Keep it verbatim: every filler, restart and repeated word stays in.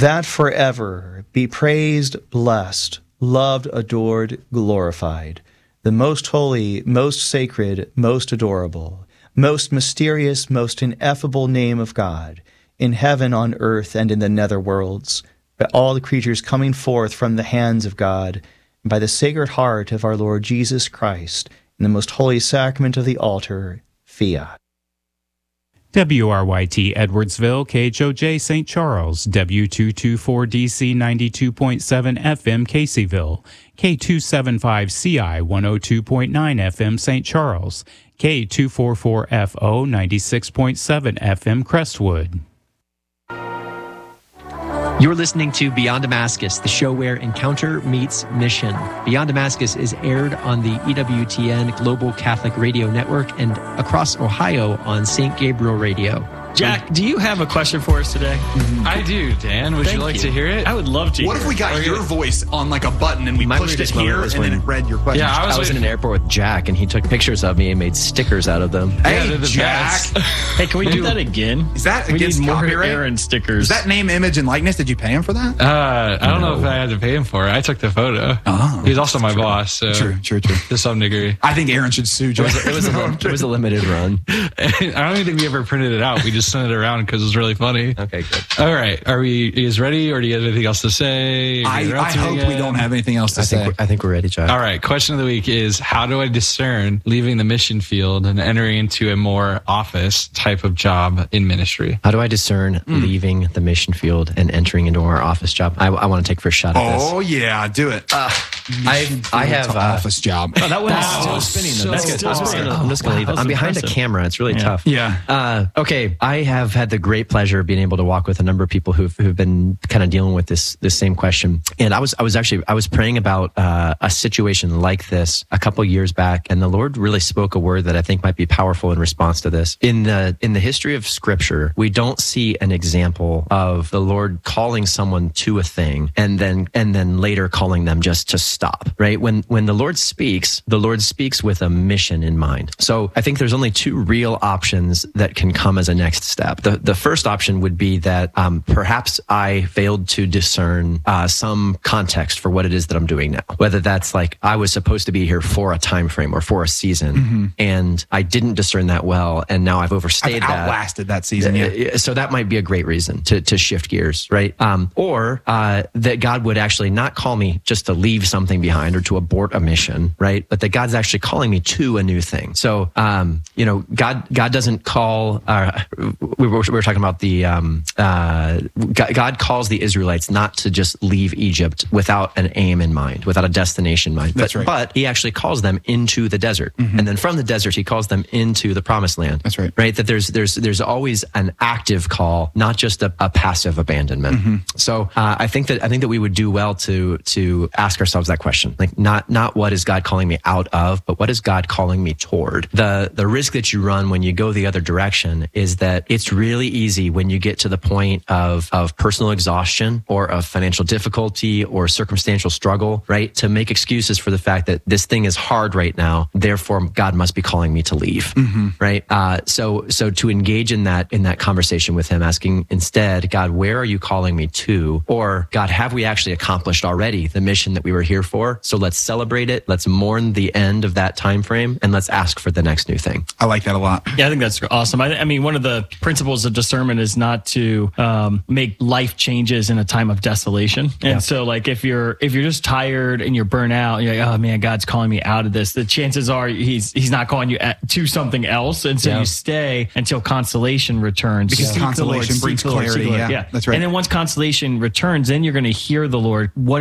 that forever be praised, blessed, loved, adored, glorified, the most holy, most sacred, most adorable, most mysterious, most ineffable name of God, in heaven, on earth, and in the nether worlds, by all the creatures coming forth from the hands of God, and by the sacred heart of our Lord Jesus Christ, in the most holy sacrament of the altar, fiat. W R Y T Edwardsville, K H O J Saint Charles, W two twenty-four D C ninety-two point seven F M Caseyville, K two seventy-five C I one oh two point nine F M Saint Charles, K two forty-four F O ninety-six point seven F M Crestwood. You're listening to Beyond Damascus, the show where encounter meets mission. Beyond Damascus is aired on the E W T N Global Catholic Radio Network and across Ohio on Saint Gabriel Radio. Jack, do you have a question for us today? Mm-hmm. I do, Dan. Would Thank you like you. to hear it? I would love to What hear if we got it. your voice on like a button and we My pushed it weirdest moment here was and then when- it read your question? Yeah, I was, I was in an airport with Jack, and he took pictures of me and made stickers out of them. Hey, they're the Jack. best. Hey, can we do that again? Is that we against need more copyright? Aaron stickers. Is that name, image, and likeness? Did you pay him for that? Uh, I don't know if I had to pay him for it. I took the photo. Oh, He's also my boss, so True, true, true. to some degree. I think Aaron should sue Jack. It was, a, it was a limited run. I don't even think we ever printed it out. We just sent it around because it was really funny. Okay, good. All right. Are we you guys ready, or do you have anything else to say? I, I hope we don't have anything else to I think, say. we're, I think we're ready, Jack. All right. Question of the week is, how do I discern leaving the mission field and entering into a more office type of job in ministry? How do I discern Mm. leaving the mission field and entering into our office job? I, I want to take first shot at this. Oh, yeah, do it. Uh, I I have To uh, office job. Oh, that one's Oh, still spinning. so That's good. I'm just That's gonna, good. I'm just gonna Oh, leave that it. was I'm behind impressive. a camera. It's really Yeah. tough. Yeah. Uh, okay. I have had the great pleasure of being able to walk with a number of people who've, who've been kind of dealing with this this same question. And I was I was actually I was praying about uh, a situation like this a couple years back, and the Lord really spoke a word that I think might be powerful in response to this. In the in the history of Scripture, we don't see an example of the Lord calling someone to a thing and then and then later calling them just to stop. Right? When when the Lord speaks, the Lord speaks with a mission in mind. So I think there's only two real options that can come as a next step. The the first option would be that um, perhaps I failed to discern uh, some context for what it is that I'm doing now. Whether that's like I was supposed to be here for a time frame or for a season, Mm-hmm. and I didn't discern that well, and now I've I've overstayed that. outlasted that season. Yeah. Uh, So that might be a great reason to, to shift gears, right? Um, or uh, that God would actually not call me just to leave something behind or to abort a mission, right? But that God's actually calling me to a new thing. So, um, you know, God God doesn't call. Uh, we, were, we were talking about the um, uh, God, God calls the Israelites not to just leave Egypt without an aim in mind, without a destination in mind. That's but, right. But He actually calls them into the desert, and then from the desert He calls them into the promised land. That's right. Right. That there's there's there's always an active call, not just a, a passive abandonment. Mm-hmm. So uh, I think that I think that we would do well to to ask ourselves that question, like not not what is God calling me out of, but what is God calling me toward? The the risk that you run when you go the other direction is that it's really easy when you get to the point of of personal exhaustion or of financial difficulty or circumstantial struggle, right, to make excuses for the fact that this thing is hard right now, therefore God must be calling me to leave, Mm-hmm. right? Uh, so so to engage in that in that conversation with Him, asking instead, God, where are you calling me to? Or God, have we actually accomplished already the mission that we were here for? So let's celebrate it. Let's mourn the end of that time frame, and let's ask for the next new thing. I like that a lot. Yeah, I think that's awesome. I, I mean, one of the principles of discernment is not to um, make life changes in a time of desolation. And Yeah. so, like, if you're if you're just tired and you're burnt out, you're like, oh man, God's calling me out of this. The chances are He's He's not calling you at, to something else, and so Yeah. you stay until consolation returns. Because Seek the Lord, consolation seek brings the Lord, seek the clarity. Lord. Yeah, that's right. And then once consolation returns, then you're going to hear the Lord. What